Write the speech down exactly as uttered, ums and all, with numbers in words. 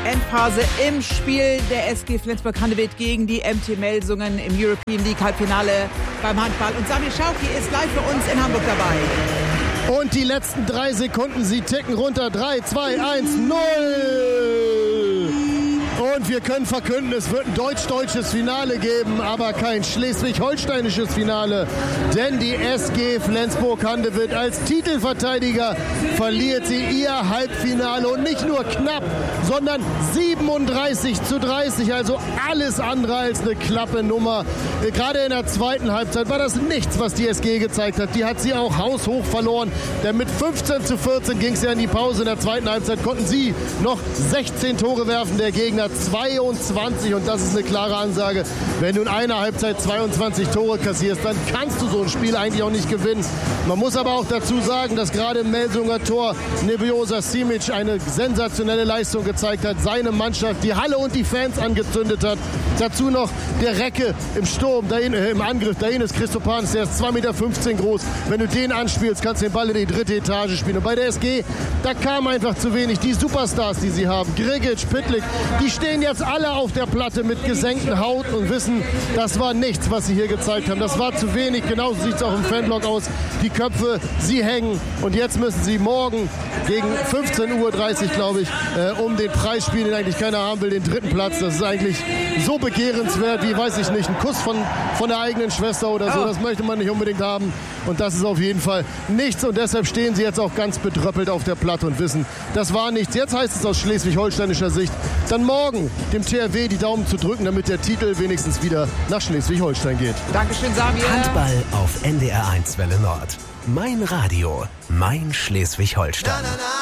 Endphase im Spiel der S G Flensburg-Handewitt gegen die M T Melsungen im European League Halbfinale beim Handball. Und Samir Schauki ist live für uns in Hamburg dabei. Und die letzten drei Sekunden, sie ticken runter. drei, zwei, eins, null. Und wir können verkünden, es wird ein deutsch-deutsches Finale geben, aber kein schleswig-holsteinisches Finale. Denn die S G Flensburg-Handewitt als Titelverteidiger verliert sie ihr Halbfinale. Und nicht nur knapp, sondern siebenunddreißig zu dreißig. Also alles andere als eine klappe Nummer. Gerade in der zweiten Halbzeit war das nichts, was die S G gezeigt hat. Die hat sie auch haushoch verloren. Denn mit fünfzehn zu vierzehn ging es ja in die Pause. In der zweiten Halbzeit konnten sie noch sechzehn Tore werfen. Der Gegner zweiundzwanzig, und das ist eine klare Ansage. Wenn du in einer Halbzeit zweiundzwanzig Tore kassierst, dann kannst du so ein Spiel eigentlich auch nicht gewinnen. Man muss aber auch dazu sagen, dass gerade im Melsunger Tor Nebiosa Simic eine sensationelle Leistung gezeigt hat, seine Mannschaft, die Halle und die Fans angezündet hat. Dazu noch der Recke im Sturm, dahin, äh, im Angriff, dahin ist Christopanis, der ist zwei Meter fünfzehn groß. Wenn du den anspielst, kannst du den Ball in die dritte Etage spielen. Und bei der S G, da kam einfach zu wenig. Die Superstars, die sie haben, Grigic, Pitlik, die stehen jetzt alle auf der Platte mit gesenkten Haut und wissen, das war nichts, was sie hier gezeigt haben. Das war zu wenig. Genauso sieht es auch im Fanblock aus. Die Köpfe, sie hängen. Und jetzt müssen sie morgen gegen fünfzehn Uhr dreißig, glaube ich, äh, um den Preis spielen, den eigentlich keiner haben will, den dritten Platz. Das ist eigentlich so begehrenswert wie, weiß ich nicht, ein Kuss von, von der eigenen Schwester oder so. Das möchte man nicht unbedingt haben. Und das ist auf jeden Fall nichts. Und deshalb stehen sie jetzt auch ganz bedröppelt auf der Platte und wissen, das war nichts. Jetzt heißt es aus schleswig-holsteinischer Sicht, dann morgen dem T R W die Daumen zu drücken, damit der Titel wenigstens wieder nach Schleswig-Holstein geht. Dankeschön, Samir. Handball auf N D R eins Welle Nord. Mein Radio, mein Schleswig-Holstein.